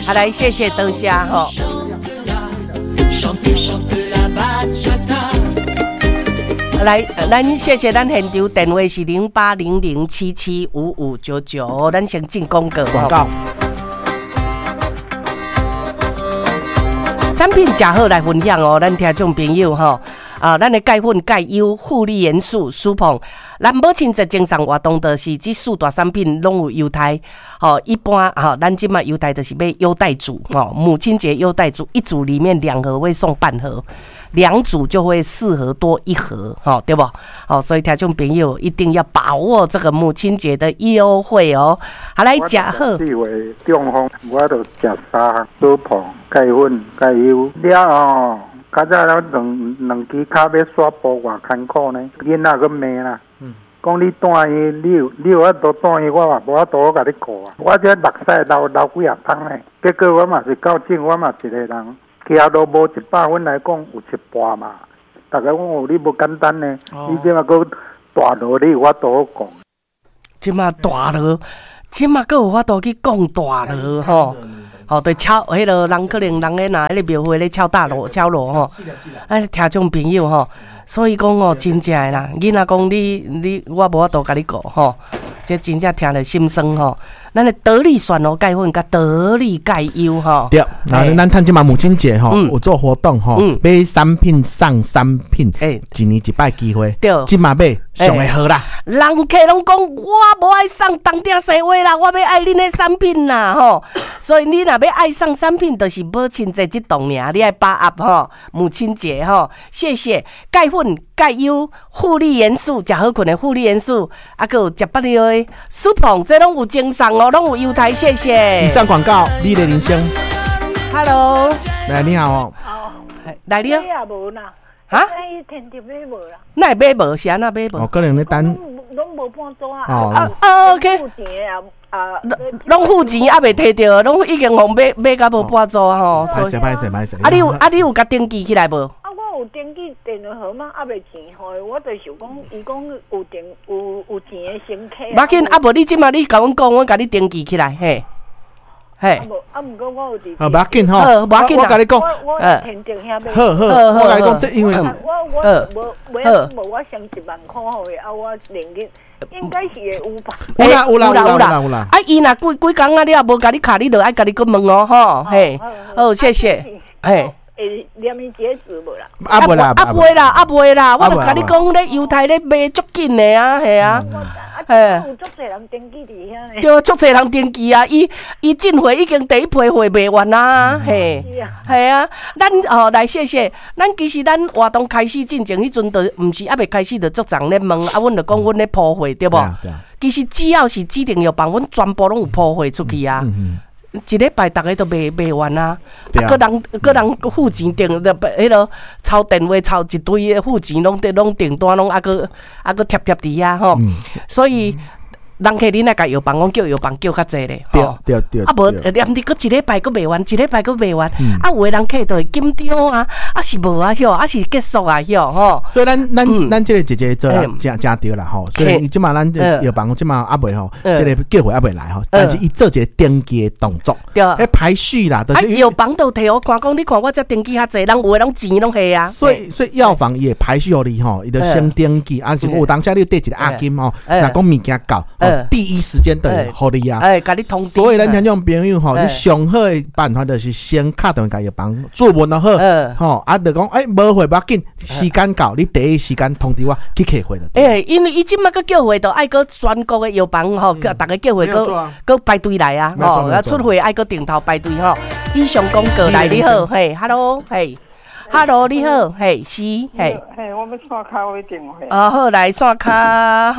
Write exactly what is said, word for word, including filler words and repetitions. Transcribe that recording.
好，来谢谢多谢吼。来，咱谢谢咱现场电话是零八零零七七五五九九，咱先进广告。 广告。 产品真好来分享哦，咱听众朋友吼。啊，咱的钙粉、钙优、护理元素、舒膨，咱母亲节精神活动就是这四大产品拢有优待。哦，一般哈、哦，咱即马优待就是买优待组哦，母亲节优待组一组里面两盒会送半盒，两组就会四盒多一盒，哦，对不？哦，所以听众朋友一定要把握这个母亲节的优惠哦。好，来食好。 我视为中风，我就食三项舒膨、钙粉、钙优了哦。较早咱两两支脚要刷步偌艰苦呢，囡仔个骂啦。嗯，讲你带伊，你有你有法度带伊，我嘛无法度甲你顾啊。我这目屎流流几啊桶呢，结果我嘛是到诊，我嘛一个人，骑都无一百分来讲有一半嘛。大家讲哦，你无简单呢，哦、你即马搁大路，你有法度好讲。 即马大路，即马搁有法度去讲大路吼。哦，对，敲迄个人可能人咧拿迄个庙会咧敲大锣、敲锣吼，哎，听众朋友吼，所以讲哦，真正诶啦，囡仔讲你你我无法度甲你顾吼，这真正听了心酸吼。咱的得力选哦钙粉甲得力钙优吼， 对，然后咱趁即嘛母亲节吼有做活动吼，买三品送三品，哎，一年一摆机会，对，即嘛买上会好啦。 人客拢讲我无爱送当定生活啦，我要爱恁的产品啦吼，所以你若要爱送产品，就是母亲节这档尔，你爱把握吼母亲节吼，谢谢钙粉、钙优、护理元素，食好困的护理元素，啊，还有食不了的舒膨，这拢有精神哦。拢有优待，谢谢。 以上广告，你的人生。 Hello， 来你好哦。 好， 来你哦。 买也无啦。 哈？ 伊天天买无啦。 那会买无？是安那买无？ 哦，可能咧等。 拢无半组啊。 哦啊啊 ，OK。 付钱啊啊。 拢付钱也未摕到，拢已经互买买到无半组啊吼。 歹势歹势歹势。 啊，你有啊，你有甲登记起来无？ 有登记电话号码，也未钱互我就是讲，伊讲有电有有钱的乘客。 无要紧，啊无你即马你甲阮讲，我甲你登记起来，嘿，嘿。 啊无啊，毋过我有伫。 好，无要紧吼， 我我甲你讲， 我我天定遐买。 好好，我甲你讲，这因为我我无无无我上一万块好诶，啊我连日应该是会有吧。 有啦有啦有啦有啦有啦。 啊，伊若几几工啊，你也无甲你卡，你就爱甲你去问哦，吼，嘿，好，谢谢，嘿。 会连伊结子无啦？ 啊袂啦， 啊袂啦，啊袂啦，我著甲你讲咧，犹太咧卖足紧的啊，系啊， 嘿，有足侪人登记伫遐呢。 对，足侪人登记啊，伊伊进货已经第一批货卖完啦，嘿，系啊，咱哦来谢谢，咱其实咱活动开始进前，迄阵就毋是还未开始就足人咧问，啊，阮就讲阮咧铺货对无？其实只要是指定药房，阮全部拢有铺货出去啊。一礼拜，大家都卖卖完啊！啊，个人个人付钱订，迄落抄电话抄一堆的付钱，拢拢订单拢啊个啊个贴贴伫遐吼。所以人客恁来甲药房，我叫药房叫较济咧。 对对对。 啊无连伫个一礼拜个卖完，一礼拜个卖完，啊有的人客就会紧张啊，啊是无啊晓，啊是结束啊晓吼。 所以咱咱咱即个姐姐做真真对啦吼，所以即马咱药房即马还未吼，即个叫货还未来吼，但是伊做一个登记的动作，迄排序啦， 啊药房都摕我看讲，你看我这登记较济，人有的拢钱拢下啊。 所以所以药房也排序互你吼，伊就先登记，啊是有当下你缀一个押金吼，若讲物件到。第一时间就会互你啊！ 哎，甲你通知。 所以咱听众朋友吼，你上好的办法就是先敲电话甲药房做问就好，吼啊，就讲哎，无货不要紧，时间到，你第一时间通知我去开货就。 哎，因为伊即马个叫货，就爱个全国的药房吼，叫大家叫货个个排队来啊，吼，要出货爱个顶头排队吼。以上广告来你好，嘿 ，hello， 嘿 ，hello 你好，嘿，是，嘿， 嘿，我要刷卡我电话。 哦，好来刷卡。